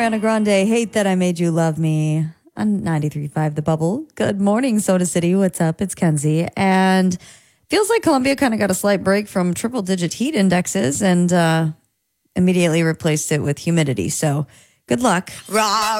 Ariana Grande, Hate That I Made You Love Me on 93.5 The Bubble. Good morning, Soda City. What's up? It's Kenzie. And feels like Columbia kind of got a slight break from triple-digit heat indexes and immediately replaced it with humidity. So good luck.